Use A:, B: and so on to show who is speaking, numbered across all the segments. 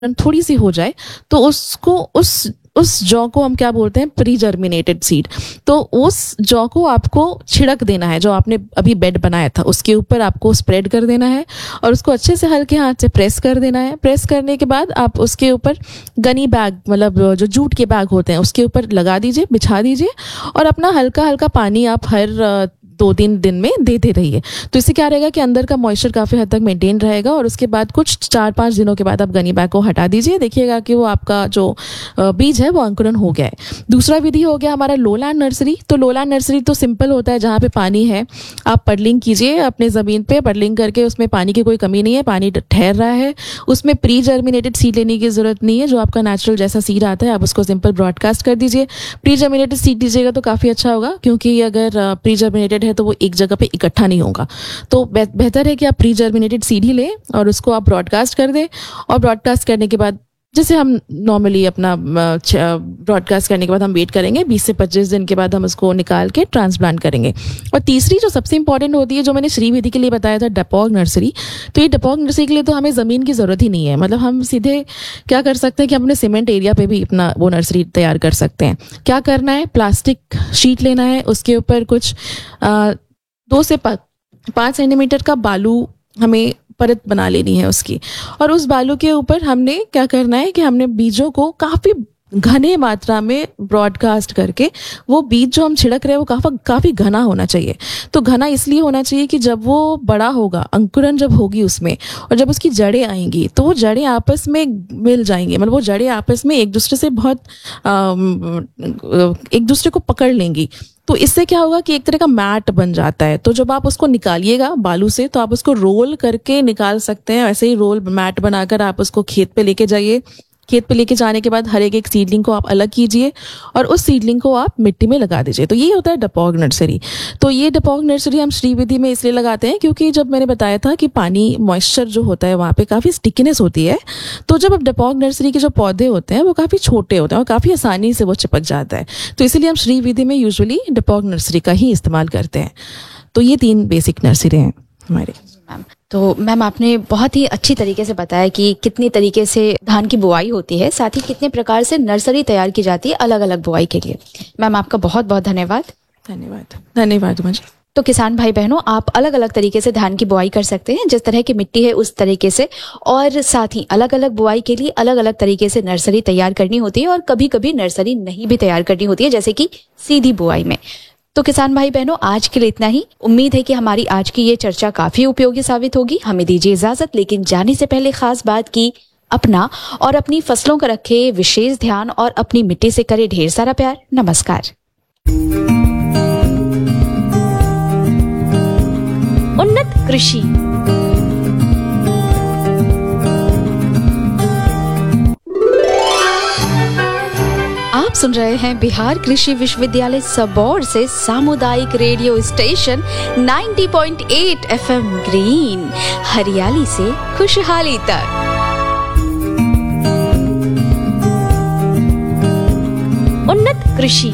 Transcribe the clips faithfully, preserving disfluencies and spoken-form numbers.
A: थोड़ी सी हो जाए तो उसको उस उस जौ को हम क्या बोलते हैं, प्री जर्मिनेटेड सीड। तो उस जौ को आपको छिड़क देना है, जो आपने अभी बेड बनाया था उसके ऊपर आपको स्प्रेड कर देना है और उसको अच्छे से हल्के हाथ से प्रेस कर देना है। प्रेस करने के बाद आप उसके ऊपर गनी बैग, मतलब जो जूट के बैग होते हैं, उसके ऊपर लगा दीजिए, बिछा दीजिए और अपना हल्का हल्का पानी आप हर दो तीन दिन में देते रहिए। तो इससे क्या रहेगा कि अंदर का मॉइस्चर काफ़ी हद तक मेंटेन रहेगा और उसके बाद कुछ चार पाँच दिनों के बाद आप गनी बैग को हटा दीजिए, देखिएगा कि वो आपका जो बीज है वो अंकुरन हो गया है। दूसरा विधि हो गया हमारा लोलैंड नर्सरी। तो लोलैंड नर्सरी तो सिंपल होता है, जहाँ पे पानी है आप पडलिंग कीजिए अपने ज़मीन पे, पडलिंग करके उसमें पानी की कोई कमी नहीं है, पानी ठहर रहा है, उसमें प्री जर्मिनेटेड सीड लेने की ज़रूरत नहीं है। जो आपका नेचुरल जैसा सीड आता है आप उसको सिंपल ब्रॉडकास्ट कर दीजिए। प्री जर्मिनेटेड सीड दीजिएगा तो काफ़ी अच्छा होगा, क्योंकि अगर प्री जर्मिनेटेड है तो वो एक जगह पे इकट्ठा नहीं होगा। तो बेहतर है कि आप प्री जर्मिनेटेड सीड ही लें और उसको आप ब्रॉडकास्ट कर दें। और ब्रॉडकास्ट करने के बाद जैसे हम नॉर्मली अपना ब्रॉडकास्ट करने के बाद हम वेट करेंगे बीस से पच्चीस दिन के बाद हम उसको निकाल के ट्रांसप्लांट करेंगे। और तीसरी जो सबसे इंपॉर्टेंट होती है, जो मैंने श्री विधि के लिए बताया था, डेपोग नर्सरी। तो ये डेपोग नर्सरी के लिए तो हमें ज़मीन की ज़रूरत ही नहीं है, मतलब हम सीधे क्या कर सकते हैं कि हम अपने सीमेंट एरिया पे भी अपना वो नर्सरी तैयार कर सकते हैं। क्या करना है, प्लास्टिक शीट लेना है, उसके ऊपर कुछ आ, दो से पाँच सेंटीमीटर का बालू हमें परत बना लेनी है उसकी, और उस बालू के ऊपर हमने क्या करना है कि हमने बीजों को काफ़ी घने मात्रा में ब्रॉडकास्ट करके, वो बीज जो हम छिड़क रहे हैं वो काफ़ी काफ़ी घना होना चाहिए। तो घना इसलिए होना चाहिए कि जब वो बड़ा होगा, अंकुरन जब होगी उसमें और जब उसकी जड़ें आएंगी तो वो जड़ें आपस में मिल जाएंगी, मतलब वो जड़ें आपस में एक दूसरे से बहुत आ, एक दूसरे को पकड़ लेंगी। तो इससे क्या होगा कि एक तरह का मैट बन जाता है। तो जब आप उसको निकालिएगा बालू से तो आप उसको रोल करके निकाल सकते हैं। ऐसे ही रोल मैट बनाकर आप उसको खेत पे लेके जाइए। खेत पे लेके जाने के बाद हर एक एक सीडलिंग को आप अलग कीजिए और उस सीडलिंग को आप मिट्टी में लगा दीजिए। तो ये होता है डेपोग नर्सरी। तो ये डेपोग नर्सरी हम श्री विधि में इसलिए लगाते हैं क्योंकि जब मैंने बताया था कि पानी मॉइस्चर जो होता है वहाँ पे काफ़ी स्टिकीनेस होती है। तो जब अब डेपोग नर्सरी के जो पौधे होते हैं वो काफ़ी छोटे होते हैं और काफ़ी आसानी से वो चिपक जाता है। तो इसीलिए हम श्री विधि में यूजुअली डेपोग नर्सरी का ही इस्तेमाल करते हैं। तो ये तीन बेसिक नर्सरी हैं हमारे।
B: मैम, तो मैम आपने बहुत ही अच्छी तरीके से बताया कि कितनी तरीके से धान की बुआई होती है, साथ ही कितने प्रकार से नर्सरी तैयार की जाती है अलग अलग बुआई के लिए। मैम आपका बहुत बहुत धन्यवाद।
A: धन्यवाद धन्यवाद मुझे।
B: तो किसान भाई बहनों, आप अलग अलग तरीके से धान की बुआई कर सकते हैं, जिस तरह की मिट्टी है उस तरीके से, और साथ ही अलग अलग बुआई के लिए अलग अलग तरीके से नर्सरी तैयार करनी होती है और कभी कभी नर्सरी नहीं भी तैयार करनी होती है, जैसे कि सीधी बुआई में। तो किसान भाई बहनों, आज के लिए इतना ही। उम्मीद है कि हमारी आज की ये चर्चा काफी उपयोगी साबित होगी। हमें दीजिए इजाजत, लेकिन जाने से पहले खास बात की अपना और अपनी फसलों का रखे विशेष ध्यान और अपनी मिट्टी से करे ढेर सारा प्यार। नमस्कार।
C: उन्नत कृषि।
B: आप सुन रहे हैं बिहार कृषि विश्वविद्यालय सबौर से सामुदायिक रेडियो स्टेशन नब्बे पॉइंट आठ एफएम ग्रीन, हरियाली से खुशहाली तक।
C: उन्नत कृषि।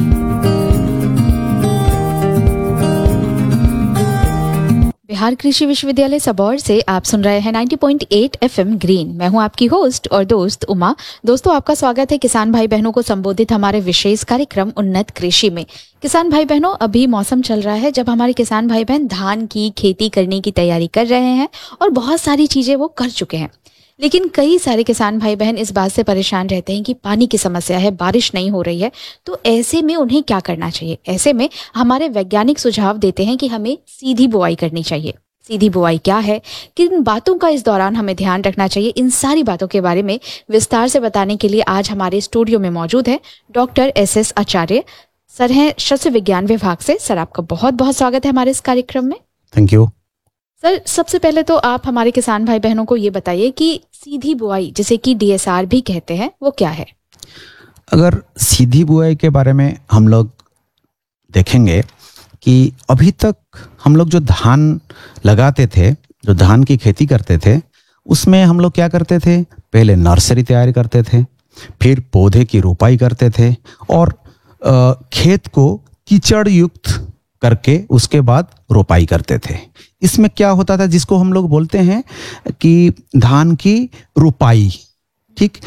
B: बिहार कृषि विश्वविद्यालय सबौर से आप सुन रहे हैं नब्बे पॉइंट आठ एफएम ग्रीन। मैं हूं आपकी होस्ट और दोस्त उमा। दोस्तों, आपका स्वागत है किसान भाई बहनों को संबोधित हमारे विशेष कार्यक्रम उन्नत कृषि में। किसान भाई बहनों, अभी मौसम चल रहा है जब हमारे किसान भाई बहन धान की खेती करने की तैयारी कर रहे हैं और बहुत सारी चीजें वो कर चुके हैं, लेकिन कई सारे किसान भाई बहन इस बात से परेशान रहते हैं कि पानी की समस्या है, बारिश नहीं हो रही है। तो ऐसे में उन्हें क्या करना चाहिए? ऐसे में हमारे वैज्ञानिक सुझाव देते हैं कि हमें सीधी बुआई करनी चाहिए। सीधी बुआई क्या है, किन बातों का इस दौरान हमें ध्यान रखना चाहिए, इन सारी बातों के बारे में विस्तार से बताने के लिए आज हमारे स्टूडियो में मौजूद है डॉक्टर एस एस आचार्य। सर हैं शस्य विज्ञान विभाग से। सर, आपका बहुत बहुत स्वागत है हमारे इस कार्यक्रम में।
D: Thank you.
B: सर, सबसे पहले तो आप हमारे किसान भाई बहनों को ये बताइए कि सीधी बुआई, जिसे कि डीएसआर भी कहते हैं, वो क्या है?
D: अगर सीधी बुआई के बारे में हम लोग देखेंगे कि अभी तक हम लोग जो धान लगाते थे, जो धान की खेती करते थे, उसमें हम लोग क्या करते थे? पहले नर्सरी तैयार करते थे, फिर पौधे की रोपाई करते थे और आ, खेत को कीचड़ युक्त करके उसके बाद रोपाई करते थे। इसमें क्या होता था, जिसको हम लोग बोलते हैं कि धान की रोपाई, ठीक